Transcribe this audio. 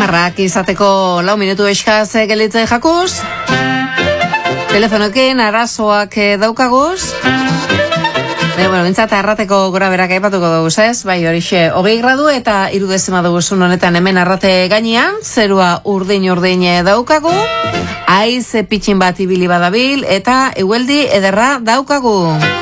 Hamarrak izateko 4 minutu eskaz gelitzen jakuz. Telefonokin arazoak daukaguz. Bintzat arrateko gora berak aipatuko dugu, ez? Bai, horixe, 20 gradu eta 3 dezima duguzun honetan hemen arrate gainean, zerua urdin daukagu, haiz pitxin bat ibili badabil eta egueldi ederra daukagu.